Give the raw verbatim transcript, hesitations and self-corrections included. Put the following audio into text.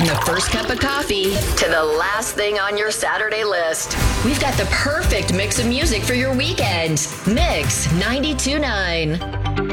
From the first cup of coffee to the last thing on your Saturday list, we've got the perfect mix of music for your weekend. Mix ninety-two point nine.